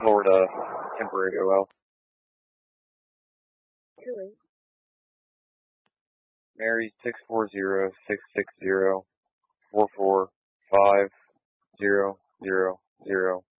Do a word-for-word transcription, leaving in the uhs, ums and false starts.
Florida temporary O L. Really? Mary six four zero six six zero four four five zero zero zero.